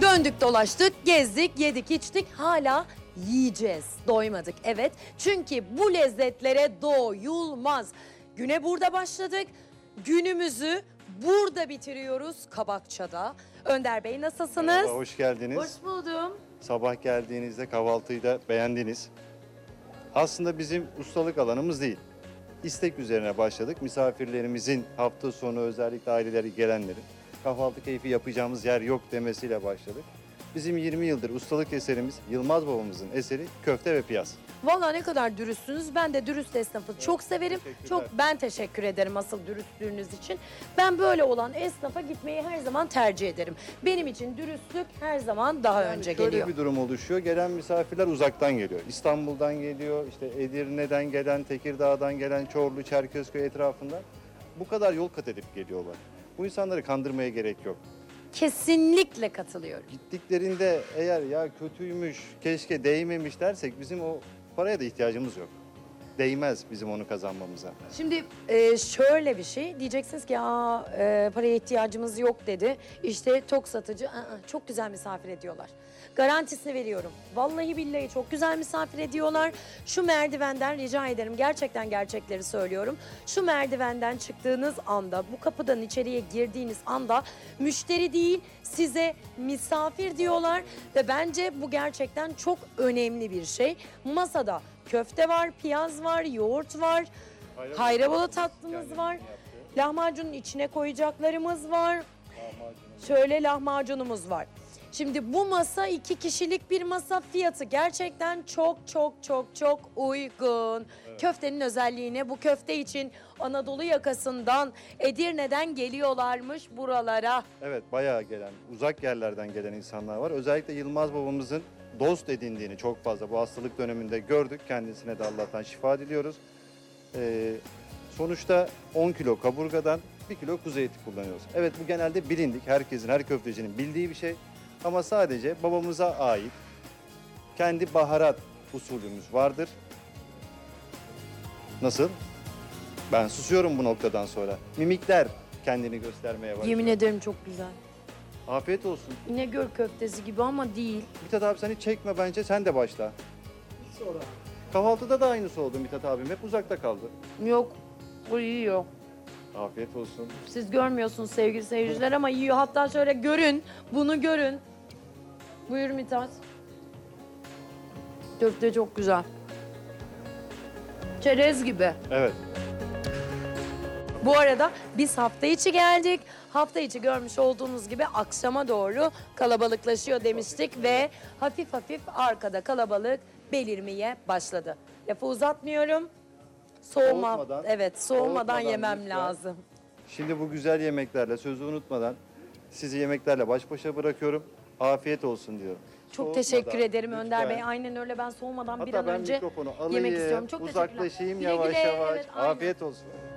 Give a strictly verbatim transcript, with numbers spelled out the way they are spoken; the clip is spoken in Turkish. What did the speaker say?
Döndük dolaştık, gezdik, yedik, içtik. Hala yiyeceğiz. Doymadık, evet. Çünkü bu lezzetlere doyulmaz. Güne burada başladık. Günümüzü burada bitiriyoruz, Kabakça'da. Önder Bey nasılsınız? Merhaba, hoş geldiniz. Hoş buldum. Sabah geldiğinizde kahvaltıyı da beğendiniz. Aslında bizim ustalık alanımız değil. İstek üzerine başladık. Misafirlerimizin hafta sonu özellikle aileleri gelenlerin kahvaltı keyfi yapacağımız yer yok demesiyle başladık. Bizim yirmi yıldır ustalık eserimiz Yılmaz babamızın eseri köfte ve piyaz. Vallahi ne kadar dürüstsünüz. Ben de dürüst esnafı çok severim. teşekkürler. Çok ben teşekkür ederim asıl dürüstlüğünüz için. Ben böyle olan esnafa gitmeyi her zaman tercih ederim. Benim için dürüstlük her zaman daha Yani önce şöyle geliyor. bir durum oluşuyor. Gelen misafirler uzaktan geliyor. İstanbul'dan geliyor, işte Edirne'den gelen, Tekirdağ'dan gelen, Çorlu, Çerkezköy etrafından. Bu kadar yol kat edip geliyorlar. Bu insanları kandırmaya gerek yok. Kesinlikle katılıyorum. Gittiklerinde eğer ya kötüymüş, keşke değmemiş dersek bizim o paraya da ihtiyacımız yok. Değmez bizim onu kazanmamıza. Şimdi e, şöyle bir şey diyeceksiniz ki ya e, paraya ihtiyacımız yok dedi. İşte tok satıcı ı-ı, çok güzel misafir ediyorlar. Garantisini veriyorum. Vallahi billahi çok güzel misafir ediyorlar. Şu merdivenden rica ederim, gerçekten gerçekleri söylüyorum. Şu merdivenden çıktığınız anda, bu kapıdan içeriye girdiğiniz anda müşteri değil size misafir diyorlar. Ve bence bu gerçekten çok önemli bir şey. Masada köfte var, piyaz var, yoğurt var, hayrabola tatlımız var. Lahmacunun içine koyacaklarımız var. Şöyle lahmacunumuz var. Şimdi bu masa iki kişilik bir masa, fiyatı gerçekten çok çok çok çok uygun. Evet. Köftenin özelliğine, bu köfte için Anadolu yakasından, Edirne'den geliyorlarmış buralara. Evet, bayağı gelen, uzak yerlerden gelen insanlar var. Özellikle Yılmaz babamızın dost edindiğini çok fazla bu hastalık döneminde gördük. Kendisine de Allah'tan şifa diliyoruz. Ee, sonuçta on kilo kaburgadan bir kilo kuzu eti kullanıyoruz. Evet, bu genelde bilindik. Herkesin, her köftecinin bildiği bir şey. Ama sadece babamıza ait kendi baharat usulümüz vardır. Nasıl? Ben susuyorum bu noktadan sonra. Mimikler kendini göstermeye başlıyor. Yemin ederim çok güzel. Afiyet olsun. İnegöl köftesi gibi ama değil. Mithat abi sen hiç çekme bence, sen de başla. Sonra. Kahvaltıda da aynısı oldu Mithat abim. Hep uzakta kaldı. Yok, bu yiyor. Afiyet olsun. Siz görmüyorsunuz sevgili seyirciler ama yiyor. Hatta şöyle görün, bunu görün. Buyur Mithat. Köfte çok güzel. Çerez gibi. Evet. Bu arada biz hafta içi geldik. Hafta içi görmüş olduğunuz gibi akşama doğru kalabalıklaşıyor demiştik ve hafif hafif arkada kalabalık belirmeye başladı. Lafı uzatmıyorum. Soğuma, Soğutmadan- evet soğumadan soğutmadan yemem lütfen. lazım. Şimdi bu güzel yemeklerle, sözü unutmadan sizi yemeklerle baş başa bırakıyorum. Afiyet olsun diyorum. Çok Soğutmadan, teşekkür ederim lütfen. Önder Bey. Aynen öyle, ben soğumadan bir Hatta an ben önce mikrofonu alayım, yemek istiyorum. Çok teşekkürler. uzaklaşayım Güle yavaş güle, yavaş. evet, aynen. Afiyet olsun.